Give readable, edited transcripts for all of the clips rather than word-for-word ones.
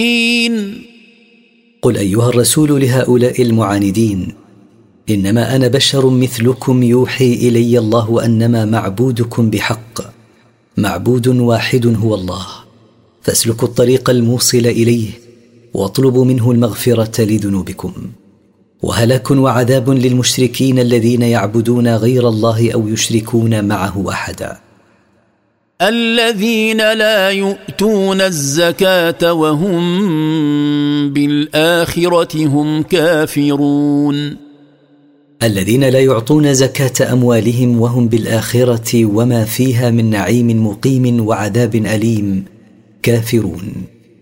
قل أيها الرسول لهؤلاء المعاندين: إنما أنا بشر مثلكم يوحي إلي الله أنما معبودكم بحق معبود واحد هو الله، فاسلكوا الطريق الموصل إليه واطلبوا منه المغفرة لذنوبكم. وهلاك وعذاب للمشركين الذين يعبدون غير الله أو يشركون معه أحدا. الذين لا يؤتون الزكاة وهم بالآخرة هم كافرون. الذين لا يعطون زكاة أموالهم وهم بالآخرة وما فيها من نعيم مقيم وعذاب أليم كافرون.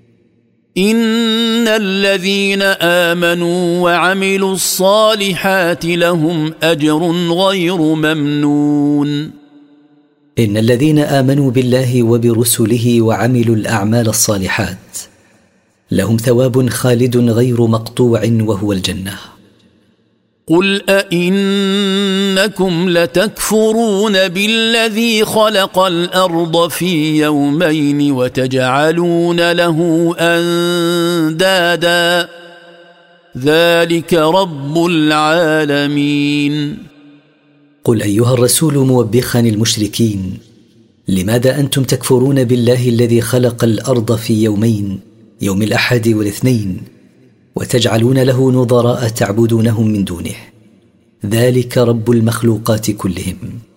إن الذين آمنوا وعملوا الصالحات لهم أجر غير ممنون. إن الذين آمنوا بالله وبرسله وعملوا الأعمال الصالحات لهم ثواب خالد غير مقطوع وهو الجنة. قل أئنكم لتكفرون بالذي خلق الأرض في يومين وتجعلون له أندادا ذلك رب العالمين. قل أيها الرسول موبخا المشركين: لماذا أنتم تكفرون بالله الذي خلق الأرض في يومين، يوم الأحد والاثنين، وتجعلون له نظراء تعبدونهم من دونه؟ ذلك رب المخلوقات كلهم.